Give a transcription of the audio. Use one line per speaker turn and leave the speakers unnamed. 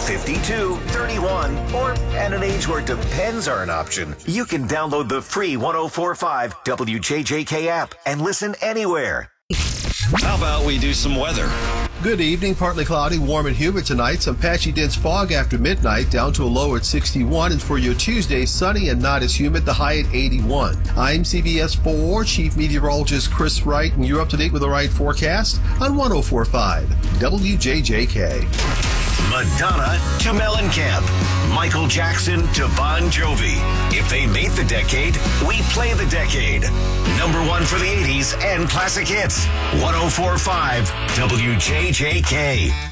52, 31, or at an age where depends are an option, you can download the free 104.5 WJJK app and listen anywhere.
How about we do some weather?
Good evening. Partly cloudy, warm and humid tonight. Some patchy dense fog after midnight, down to a low at 61. And for your Tuesday, sunny and not as humid, the high at 81. I'm CBS 4 Chief Meteorologist Chris Wright, and you're up to date with the right forecast on 104.5 WJJK.
Madonna to Mellencamp, Michael Jackson to Bon Jovi. If they made the decade, we play the decade. Number one for the 80s and classic hits. 104.5 WJJK.